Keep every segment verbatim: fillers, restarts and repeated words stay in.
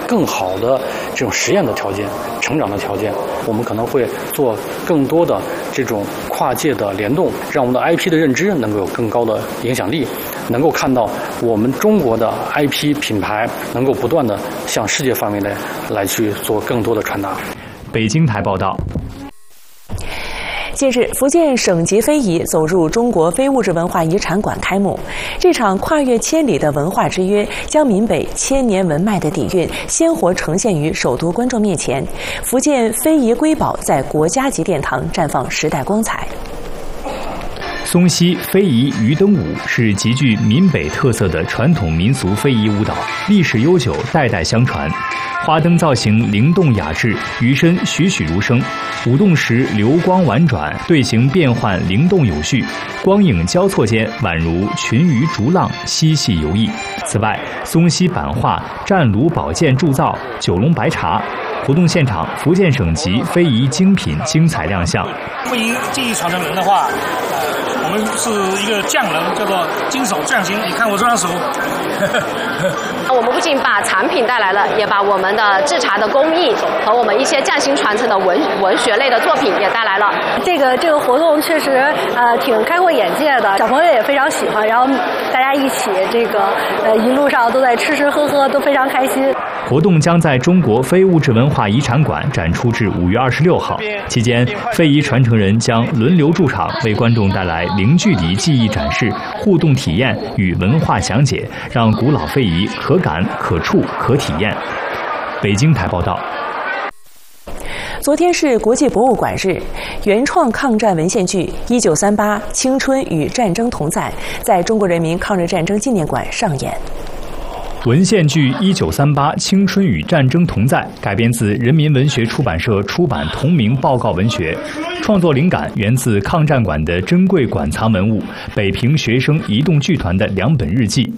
更好的这种实验的条件、成长的条件。我们可能会做更多的这种跨界的联动，让我们的 I P 的认知能够有更高的影响力，能够看到我们中国的 I P 品牌能够不断的向世界范围内来去做更多的传达。 北京台报道。 近日，福建省级非遗走入中国非物质文化遗产馆开幕。这场跨越千里的文化之约，将闽北千年文脉的底蕴鲜活呈现于首都观众面前。福建非遗瑰宝在国家级殿堂绽放时代光彩。 松溪非遗鱼灯舞是极具闽北特色的传统民俗非遗舞蹈，历史悠久，代代相传。花灯造型灵动雅致，鱼身栩栩如生，舞动时流光婉转，队形变换灵动有序，光影交错间宛如群鱼逐浪，嬉戏游弋。此外，松溪版画、湛炉宝剑铸造、九龙白茶。活动现场，福建省级非遗精品精彩亮相。 非遗技艺传承人的话，我们是一个匠人，叫做金手匠心。你看我这双手。 我们不仅把产品带来了，也把我们的制茶的工艺和我们一些匠心传承的文文学类的作品也带来了。 这个这个活动确实呃挺开阔眼界的，小朋友也非常喜欢，然后大家一起这个呃一路上都在吃吃喝喝，都非常开心。 活动将在中国非物质文化遗产馆展出至五月二十六号。期间，非遗传承人将轮流驻场，为观众带来零距离技艺展示、互动体验与文化讲解，让古老非遗可感、可触、可体验。北京台报道。 昨天是国际博物馆日，原创抗战文献剧《一九三八青春与战争同在》在中国人民抗日战争纪念馆上演。 文献剧《一九三八青春与战争同在》改编自人民文学出版社出版同名报告文学，创作灵感源自抗战馆的珍贵馆藏文物——北平学生移动剧团的两本日记。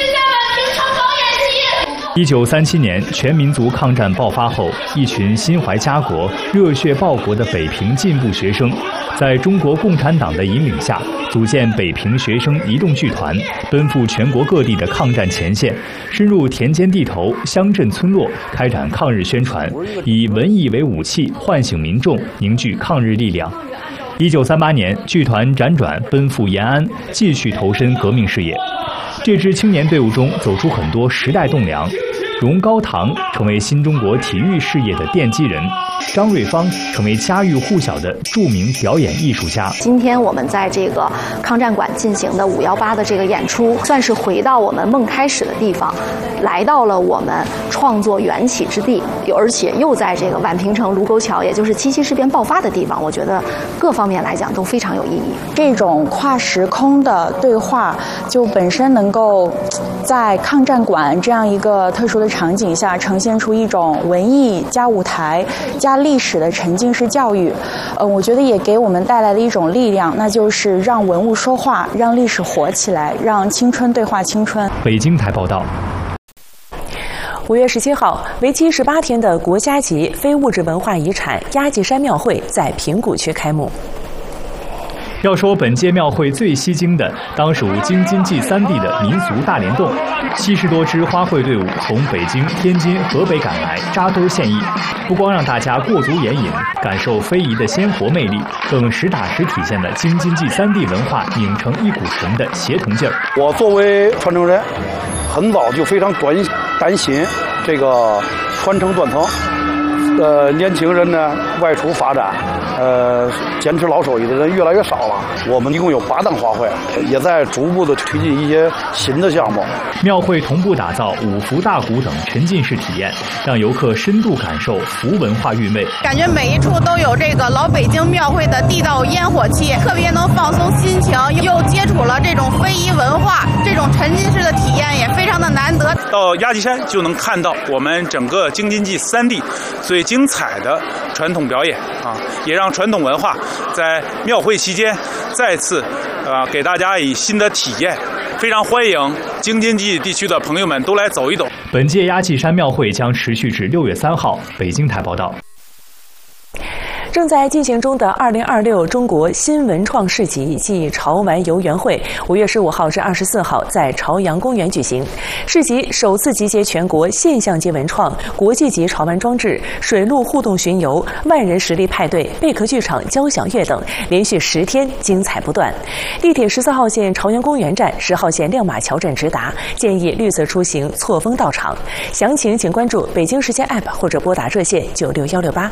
一九三七年，全民族抗战爆发后，一群心怀家国、热血报国的北平进步学生，在中国共产党的引领下，组建北平学生移动剧团，奔赴全国各地的抗战前线，深入田间地头、乡镇村落，开展抗日宣传，以文艺为武器，唤醒民众，凝聚抗日力量。一九三八年，剧团辗转奔赴延安，继续投身革命事业。这支青年队伍中走出很多时代栋梁，荣高堂成为新中国体育事业的奠基人，张瑞芳成为家喻户晓的著名表演艺术家。 今天我们在这个抗战馆进行的五幺八的这个演出，算是回到我们梦开始的地方，来到了我们创作缘起之地，而且又在这个宛平城卢沟桥，也就是七七事变爆发的地方，我觉得各方面来讲都非常有意义。 这种跨时空的对话，就本身能够在抗战馆这样一个特殊的场景下，呈现出一种文艺加舞台加历史的沉浸式教育。呃，我觉得也给我们带来了一种力量，那就是让文物说话，让历史活起来，让青春对话青春。 北京台报道。 五月十七号，为期十八天的国家级非物质文化遗产鸭髻山庙会在平谷区开幕。 要说本届庙会最吸睛的，当属京津冀三地的民俗大联动。七十多支花卉队伍从北京、天津、河北赶来，扎堆献艺，不光让大家过足眼瘾，感受非遗的鲜活魅力，更实打实体现了京津冀三地文化拧成一股绳的协同劲儿。 我作为传承人，很早就非常担担心这个传承断层。呃，年轻人呢外出发展，呃，坚持老手艺的人越来越少了。我们一共有八档花卉，也在逐步的推进一些新的项目。 庙会同步打造五福大鼓等沉浸式体验，让游客深度感受福文化韵味。 感觉每一处都有这个老北京庙会的地道烟火气，特别能放松心情，又接触了这种非遗文化，这种沉浸式的体验也非常的难得。 到鸭髻山就能看到我们整个京津冀三地最精彩的传统表演啊，也让传统文化在庙会期间再次呃给大家以新的体验。非常欢迎京津冀地区的朋友们都来走一走。 本届鸭髻山庙会将持续至六月三号。北京台报道。 正在进行中的二零二六中国新文创市集暨潮玩游园会，五月十五号至二十四号在朝阳公园举行。市集首次集结全国现象级文创、国际级潮玩装置、水陆互动巡游、万人实力派对、贝壳剧场、交响乐等，连续十天精彩不断。地铁十四号线朝阳公园站、十号线亮马桥站直达，建议绿色出行，错峰到场。详情请关注北京时间 App 或者拨打热线九六幺六八。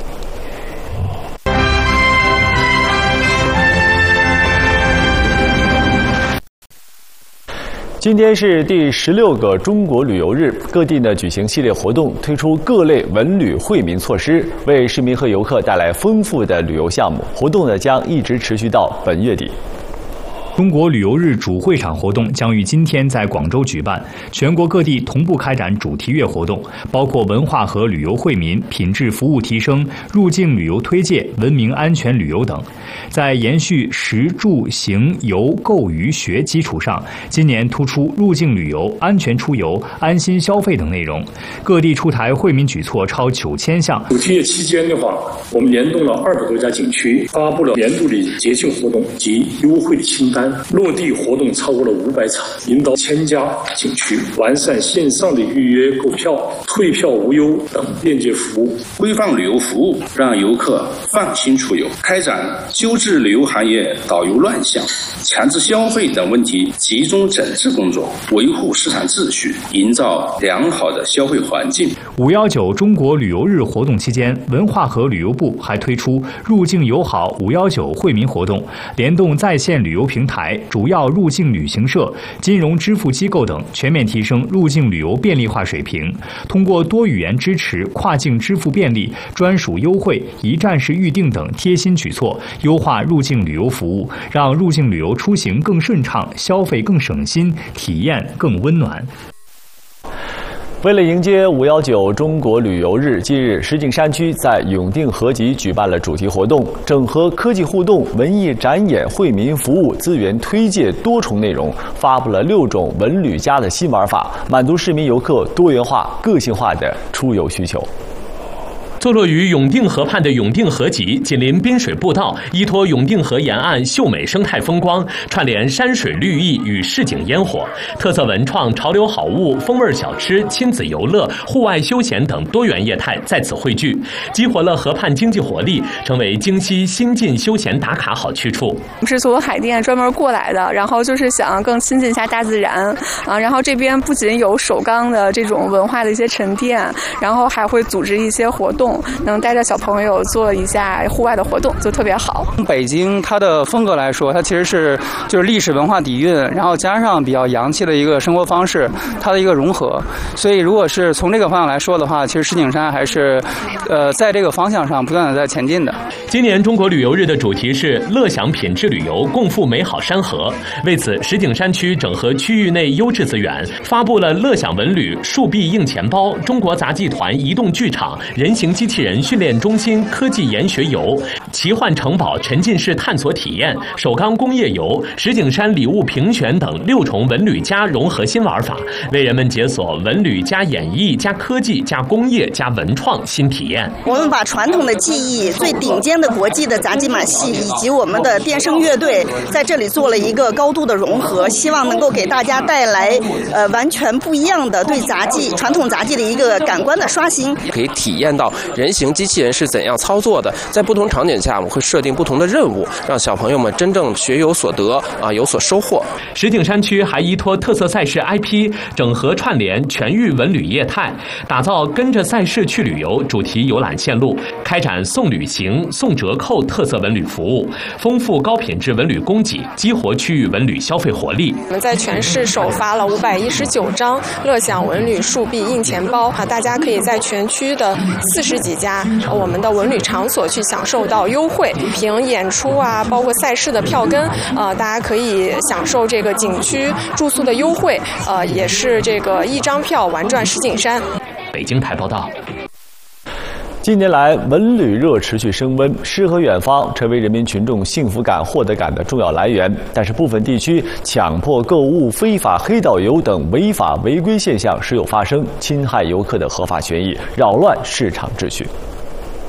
今天是第十六个中国旅游日，各地呢举行系列活动，推出各类文旅惠民措施，为市民和游客带来丰富的旅游项目。活动呢将一直持续到本月底。 中国旅游日主会场活动将于今天在广州举办，全国各地同步开展主题月活动，包括文化和旅游惠民、品质服务提升、入境旅游推介、文明安全旅游等。在延续食住行游购娱学基础上，今年突出入境旅游、安全出游、安心消费等内容，各地出台惠民举措超九千项。 主题月期间的话，我们联动了二百多家景区，发布了年度的节庆活动及优惠的清单。落地活动超过了五百场，引导千家景区完善线上的预约购票、退票无忧等便捷服务， 规范旅游服务，让游客放心出游，开展纠治旅游行业导游乱象、强制消费等问题集中整治工作，维护市场秩序，营造良好的消费环境。 五一九中国旅游日活动期间，文化和旅游部还推出入境友好五一九惠民活动，联动在线旅游平台、主要入境旅行社、金融支付机构等，全面提升入境旅游便利化水平。通过多语言支持、跨境支付便利、专属优惠、一站式预订等贴心举措，优化入境旅游服务，让入境旅游出行更顺畅，消费更省心，体验更温暖。 为了迎接五一九中国旅游日，近日石景山区在永定合集举办了主题活动，整合科技互动、文艺展演、惠民服务、资源推介多重内容，发布了六种文旅家的新玩法，满足市民游客多元化、个性化的出游需求。 坐落于永定河畔的永定合集，紧邻滨水步道，依托永定河沿岸秀美生态风光，串联山水绿意与市井烟火，特色文创、潮流好物、风味小吃、亲子游乐、户外休闲等多元业态在此汇聚，激活了河畔经济活力，成为京西新晋休闲打卡好去处。 我们是从海淀专门过来的，然后就是想更亲近一下大自然啊。然后这边不仅有首钢的这种文化的一些沉淀，然后还会组织一些活动。能带着小朋友做一下户外的活动，就特别好。 北京它的风格来说，它其实是就是历史文化底蕴，然后加上比较洋气的一个生活方式，它的一个融合。所以如果是从这个方向来说的话，其实石景山还是呃在这个方向上不断的在前进的。 今年中国旅游日的主题是乐享品质旅游，共赴美好山河。为此，石景山区整合区域内优质资源，发布了乐享文旅、树币硬钱包、中国杂技团移动剧场、人形机器人训练中心科技研学游、奇幻城堡沉浸式探索体验、首钢工业游、石景山礼物评选等六重文旅加融合新玩法，为人们解锁文旅加演艺加科技加工业加文创新体验。 我们把传统的技艺、最顶尖的国际的杂技马戏以及我们的电声乐队在这里做了一个高度的融合，希望能够给大家带来呃完全不一样的对杂技传统杂技的一个感官的刷新， 可以体验到人形机器人是怎样操作的。在不同场景下，我们会设定不同的任务，让小朋友们真正学有所得啊，有所收获。 石景山区还依托特色赛事 I P， 整合串联全域文旅业态，打造跟着赛事去旅游主题游览线路，开展送旅行、送折扣特色文旅服务，丰富高品质文旅供给，激活区域文旅消费活力。 我们在全市首发了五百一十九张乐享文旅树币硬钱包啊，大家可以在全区的四十几家我们的文旅场所去享受到优惠，凭演出啊，包括赛事的票根，呃，大家可以享受这个景区住宿的优惠，呃，也是这个一张票玩转石景山。 北京台报道。 近年来，文旅热持续升温，诗和远方成为人民群众幸福感、获得感的重要来源。但是，部分地区强迫购物、非法黑导游等违法违规现象时有发生，侵害游客的合法权益，扰乱市场秩序。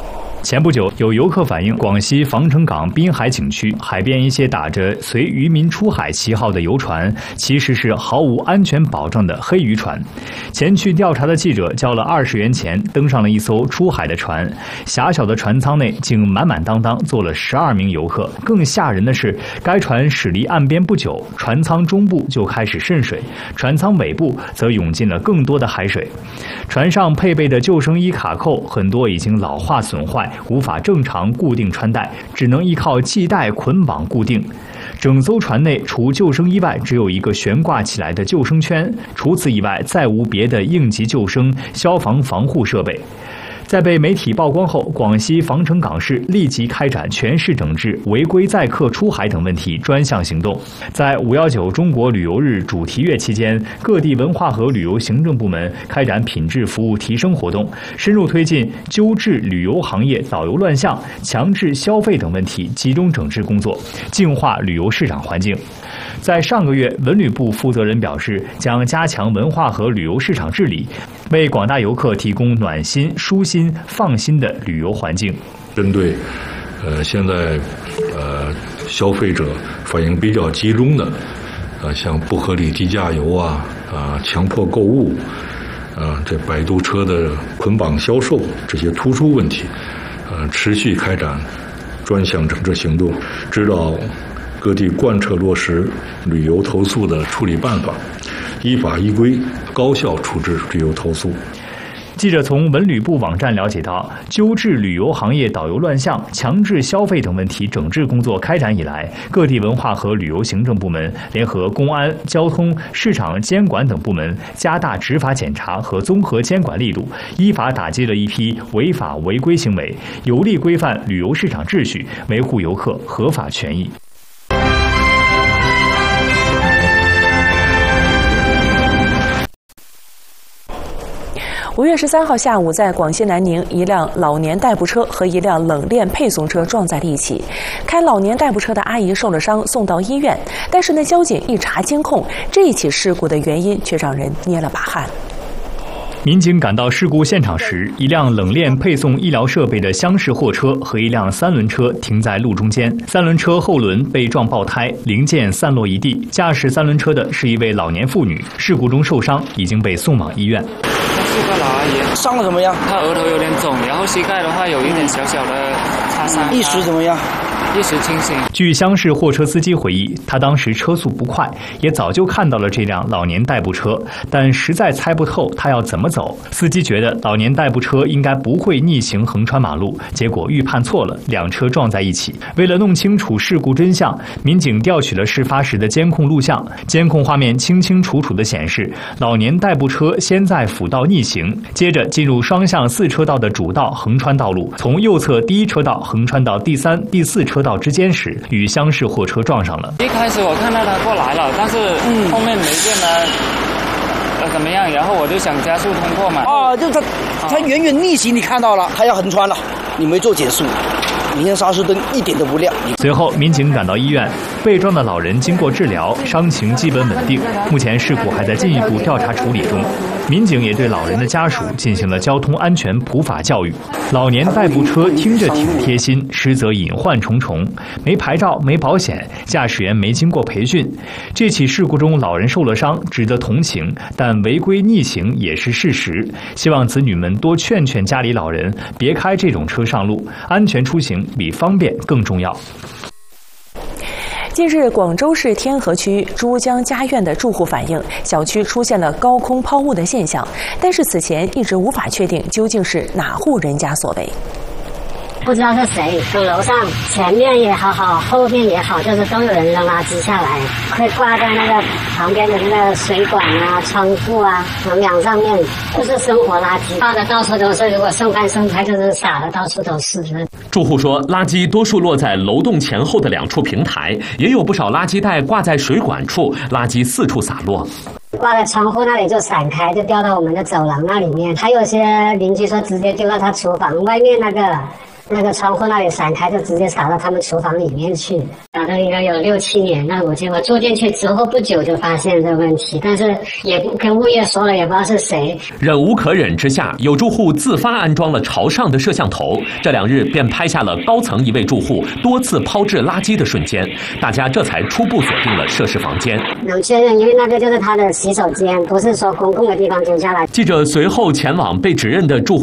前不久，有游客反映，广西防城港滨海景区海边一些打着随渔民出海旗号的游船，其实是毫无安全保障的黑渔船。前去调查的记者交了二十元钱，登上了一艘出海的船。狭小的船舱内竟满满当当坐了十二名游客。更吓人的是，该船驶离岸边不久，船舱中部就开始渗水，船舱尾部则涌进了更多的海水。船上配备的救生衣卡扣很多已经老化损坏，无法正常固定穿戴，只能依靠系带捆绑固定。整艘船内除救生衣外，只有一个悬挂起来的救生圈，除此以外再无别的应急救生、消防防护设备。在被媒体曝光后，广西防城港市立即开展全市整治违规载客出海等问题专项行动。在五一九中国旅游日主题月期间，各地文化和旅游行政部门开展品质服务提升活动，深入推进纠治旅游行业导游乱象、强制消费等问题集中整治工作，净化旅游市场环境。在上个月，文旅部负责人表示，将加强文化和旅游市场治理，为广大游客提供暖心、舒心、放心的旅游环境。 针对呃现在呃消费者反应比较集中的，呃像不合理低价游啊啊强迫购物啊这摆渡车的捆绑销售这些突出问题，呃持续开展专项整治行动，指导各地贯彻落实旅游投诉的处理办法，依法依规高效处置旅游投诉。 记者从文旅部网站了解到，纠治旅游行业导游乱象、强制消费等问题整治工作开展以来，各地文化和旅游行政部门联合公安、交通、市场监管等部门，加大执法检查和综合监管力度，依法打击了一批违法违规行为，有力规范旅游市场秩序，维护游客合法权益。 五月十三号下午，在广西南宁，一辆老年代步车和一辆冷链配送车撞在了一起。开老年代步车的阿姨受了伤，送到医院。但是呢，交警一查监控，这一起事故的原因却让人捏了把汗。 民警赶到事故现场时，一辆冷链配送医疗设备的厢式货车和一辆三轮车停在路中间，三轮车后轮被撞爆胎，零件散落一地。驾驶三轮车的是一位老年妇女，事故中受伤，已经被送往医院。 是个老阿姨，伤了怎么样？她额头有点肿，然后膝盖的话有一点小小的擦伤。意识怎么样？一时清醒。 据厢式货车司机回忆，他当时车速不快，也早就看到了这辆老年代步车，但实在猜不透他要怎么走。司机觉得老年代步车应该不会逆行横穿马路，结果预判错了，两车撞在一起。为了弄清楚事故真相，民警调取了事发时的监控录像，监控画面清清楚楚地显示，老年代步车先在辅道逆行，接着进入双向四车道的主道横穿道路，从右侧第一车道横穿到第三、第四车道之间时，与厢式货车撞上了。 一开始我看到他过来了，但是后面没见他呃怎么样，然后我就想加速通过嘛。 啊，就他他远远逆行，你看到了，他要横穿了，你没做减速，明显刹车灯一点都不亮。 随后，民警赶到医院，被撞的老人经过治疗，伤情基本稳定。目前事故还在进一步调查处理中。民警也对老人的家属进行了交通安全普法教育。老年代步车听着挺贴心，实则隐患重重，没牌照、没保险，驾驶员没经过培训。这起事故中，老人受了伤，值得同情，但违规逆行也是事实。希望子女们多劝劝家里老人，别开这种车上路，安全出行比方便更重要。 近日，广州市天河区珠江家苑的住户反映，小区出现了高空抛物的现象，但是此前一直无法确定究竟是哪户人家所为。 不知道是谁，从楼上前面也好好，后面也好，就是都有人扔垃圾下来，会挂在那个旁边的那个水管啊、窗户啊、横梁上面，就是生活垃圾，放的到处都是。如果剩饭剩菜，就是撒的到处都是。 住户说，垃圾多数落在楼栋前后的两处平台，也有不少垃圾袋挂在水管处，垃圾四处洒落。 挂在窗户那里就散开，就掉到我们的走廊那里面。还有些邻居说直接丢到他厨房外面那个那个窗户那里闪开，就直接洒到他们厨房里面去，打了应该有六七年。那我结果住进去之后不久就发现这个问题，但是也跟物业说了，也不知道是谁。 忍无可忍之下，有住户自发安装了朝上的摄像头，这两日便拍下了高层一位住户多次抛掷垃圾的瞬间，大家这才初步锁定了涉事房间。 能确认，因为那个就是他的洗手间，不是说公共的地方丢下来。 记者随后前往被指认的住户